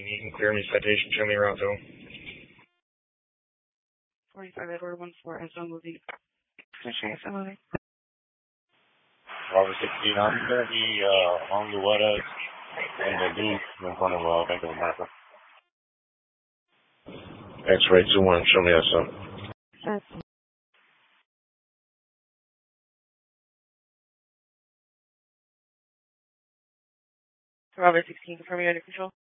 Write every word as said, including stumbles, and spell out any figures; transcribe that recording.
You can clear me citation. Show me route to. forty-five Edward one four S O moving. Finish S O moving. Robert sixteen, I'm currently uh, on Luetta and the booth in front of uh, Bank of America. X-ray two one, show me S O. Yes. Robert sixteen, confirm you're under control.